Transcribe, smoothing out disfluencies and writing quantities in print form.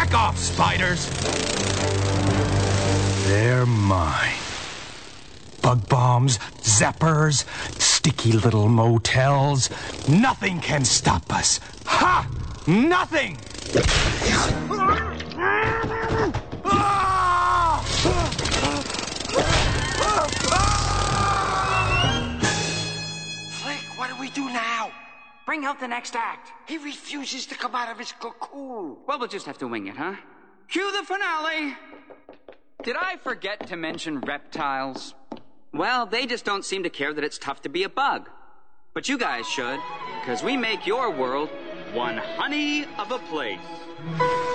Back off, spiders! They're mine. Bug bombs, zappers, sticky little motels. Nothing can stop us. Ha! Nothing! Flick, what do we do now? Bring out the next act. He refuses to come out of his cocoon. Well, we'll just have to wing it, huh? Cue the finale! Did I forget to mention reptiles? Well, they just don't seem to care that it's tough to be a bug. But you guys should, because we make your world one honey of a place.